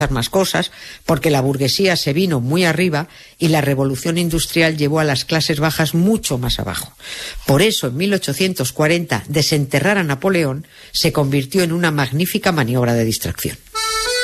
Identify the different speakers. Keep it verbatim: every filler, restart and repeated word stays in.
Speaker 1: más cosas, porque la burguesía se vino muy arriba y la revolución industrial llevó a las clases bajas mucho más abajo. Por eso, en mil ochocientos cuarenta, desenterrar a Napoleón se convirtió en una magnífica maniobra de distracción.